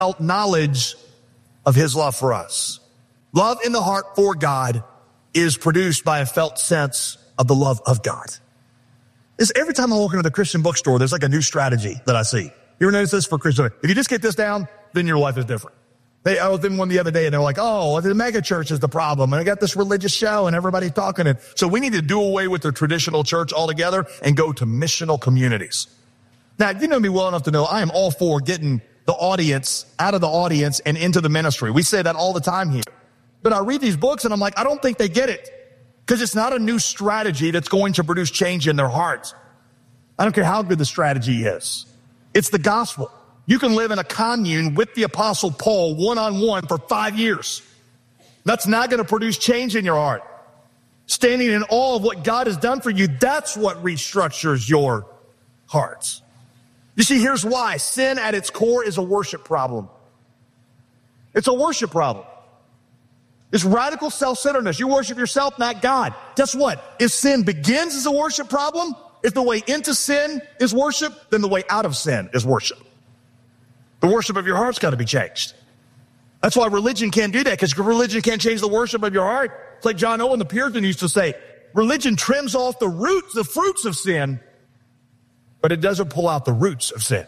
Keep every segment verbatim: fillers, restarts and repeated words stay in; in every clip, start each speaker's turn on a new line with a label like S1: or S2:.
S1: knowledge of his love for us. Love in the heart for God is produced by a felt sense of the love of God. It's every time I walk into the Christian bookstore, there's like a new strategy that I see. You ever notice this for Christian? If you just get this down, then your life is different. They, I was in one the other day and they're like, oh, the mega church is the problem. And I got this religious show and everybody's talking. And so we need to do away with the traditional church altogether and go to missional communities. Now, you know me well enough to know I am all for getting the audience out of the audience and into the ministry. We say that all the time here. But I read these books and I'm like, I don't think they get it. Because it's not a new strategy that's going to produce change in their hearts. I don't care how good the strategy is. It's the gospel. You can live in a commune with the Apostle Paul one-on-one for five years. That's not going to produce change in your heart. Standing in awe of what God has done for you, that's what restructures your hearts. You see, here's why. Sin at its core is a worship problem. It's a worship problem. It's radical self-centeredness. You worship yourself, not God. Guess what? If sin begins as a worship problem, if the way into sin is worship, then the way out of sin is worship. The worship of your heart's got to be changed. That's why religion can't do that, because religion can't change the worship of your heart. It's like John Owen, the Puritan, used to say, religion trims off the roots, the fruits of sin, but it doesn't pull out the roots of sin.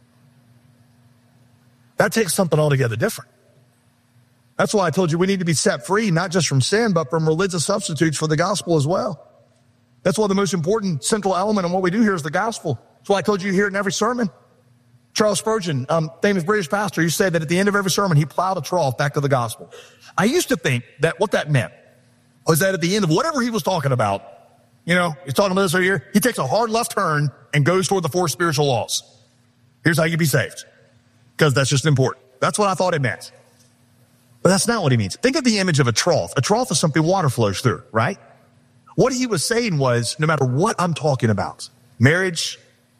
S1: That takes something altogether different. That's why I told you we need to be set free, not just from sin, but from religious substitutes for the gospel as well. That's why the most important central element in what we do here is the gospel. That's why I told you to hear it in every sermon. Charles Spurgeon, um, famous British pastor, used to say that at the end of every sermon, he plowed a trough back to the gospel. I used to think that what that meant was that at the end of whatever he was talking about, you know, he's talking about this right here, he takes a hard left turn and goes toward the four spiritual laws. Here's how you be saved. Because that's just important. That's what I thought it meant. But that's not what he means. Think of the image of a trough. A trough is something water flows through, right? What he was saying was, no matter what I'm talking about, marriage,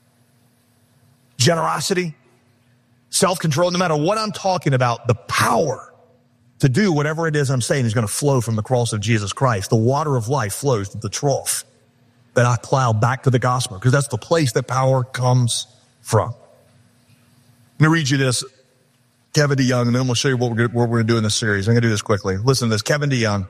S1: generosity, self-control, no matter what I'm talking about, the power to do whatever it is I'm saying is going to flow from the cross of Jesus Christ. The water of life flows to the trough that I plow back to the gospel, because that's the place that power comes from. Let me read you this. Kevin DeYoung, and then we'll show you what we're going to do in this series. I'm going to do this quickly. Listen to this. Kevin DeYoung.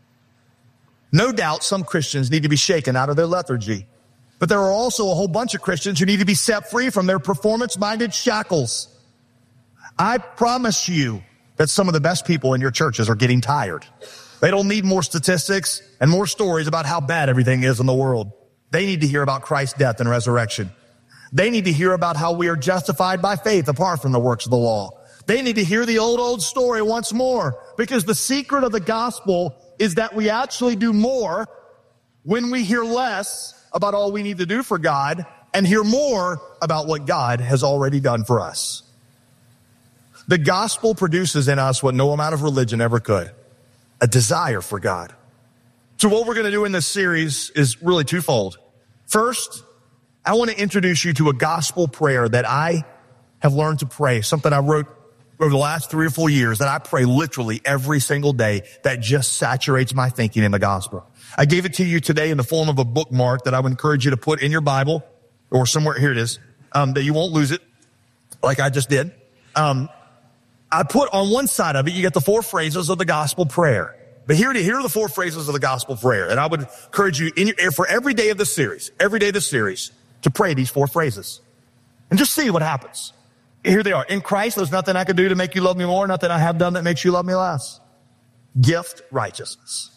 S1: No doubt some Christians need to be shaken out of their lethargy, but there are also a whole bunch of Christians who need to be set free from their performance-minded shackles. I promise you that some of the best people in your churches are getting tired. They don't need more statistics and more stories about how bad everything is in the world. They need to hear about Christ's death and resurrection. They need to hear about how we are justified by faith apart from the works of the law. They need to hear the old, old story once more, because the secret of the gospel is that we actually do more when we hear less about all we need to do for God and hear more about what God has already done for us. The gospel produces in us what no amount of religion ever could, a desire for God. So what we're going to do in this series is really twofold. First, I want to introduce you to a gospel prayer that I have learned to pray, something I wrote over the last three or four years that I pray literally every single day that just saturates my thinking in the gospel. I gave it to you today in the form of a bookmark that I would encourage you to put in your Bible or somewhere. Here it is, um, that you won't lose it like I just did. Um, I put on one side of it, you get the four phrases of the gospel prayer. But here, here are the four phrases of the gospel prayer. And I would encourage you in your, for every day of the series, every day of the series, to pray these four phrases and just see what happens. Here they are. In Christ, there's nothing I can do to make you love me more, nothing I have done that makes you love me less. Gift righteousness.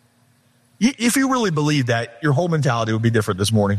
S1: If you really believe that, your whole mentality would be different this morning.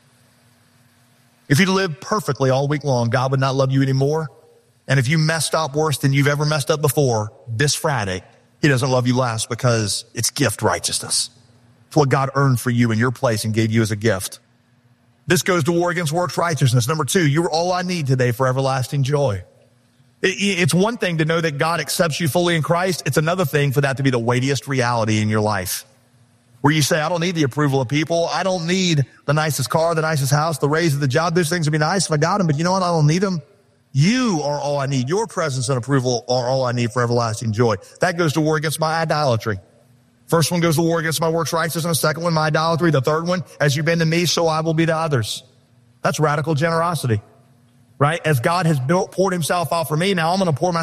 S1: If you lived perfectly all week long, God would not love you anymore. And if you messed up worse than you've ever messed up before, this Friday, he doesn't love you less, because it's gift righteousness. It's what God earned for you in your place and gave you as a gift. This goes to war against works righteousness. Number two, you're all I need today for everlasting joy. It's one thing to know that God accepts you fully in Christ. It's another thing for that to be the weightiest reality in your life, where you say, I don't need the approval of people. I don't need the nicest car, the nicest house, the raise of the job. Those things would be nice if I got them, but you know what? I don't need them. You are all I need. Your presence and approval are all I need for everlasting joy. That goes to war against my idolatry. First one goes to war against my works righteousness. The second one, my idolatry. The third one, as you've been to me, so I will be to others. That's radical generosity. right? As God has built, poured himself out for me, now I'm going to pour myself